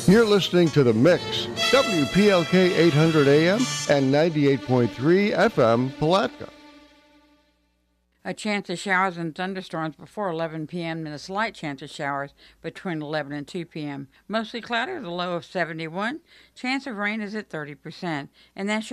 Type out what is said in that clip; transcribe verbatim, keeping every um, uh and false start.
You're listening to The Mix, W P L K eight hundred A M and ninety-eight point three F M, Palatka. A chance of showers and thunderstorms before eleven p.m. and a slight chance of showers between eleven and two p.m. Mostly cloudy with a low of seventy-one. Chance of rain is at thirty percent. And that's your